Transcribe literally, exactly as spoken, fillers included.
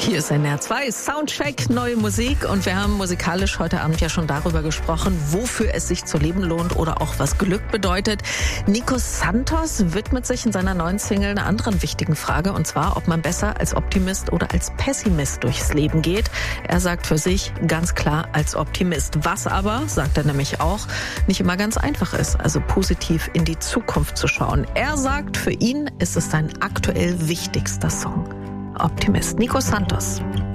Hier ist N R zwei, Soundcheck, neue Musik, und wir haben musikalisch heute Abend ja schon darüber gesprochen, wofür es sich zu leben lohnt oder auch was Glück bedeutet. Nico Santos widmet sich in seiner neuen Single einer anderen wichtigen Frage, und zwar, ob man besser als Optimist oder als Pessimist durchs Leben geht. Er sagt für sich ganz klar als Optimist, was aber, sagt er nämlich auch, nicht immer ganz einfach ist, also positiv in die Zukunft zu schauen. Er sagt, für ihn ist es sein aktuell wichtigster Song. Optimist. Nico Santos.